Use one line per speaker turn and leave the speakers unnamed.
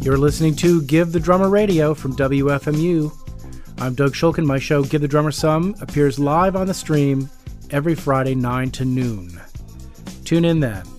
You're listening to Give the Drummer Radio from WFMU. I'm Doug Shulkin. My show, Give the Drummer Some, appears live on the stream every Friday 9 to noon. Tune in then.